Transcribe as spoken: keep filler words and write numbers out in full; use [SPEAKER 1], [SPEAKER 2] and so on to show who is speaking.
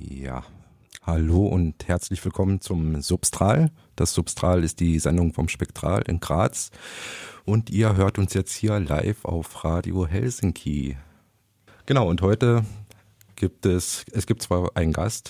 [SPEAKER 1] Ja, hallo und herzlich willkommen zum Substral. Das Substral ist die Sendung vom Spektral in Graz und ihr hört uns jetzt hier live auf Radio Helsinki. Genau, und heute gibt es, es gibt zwar einen Gast,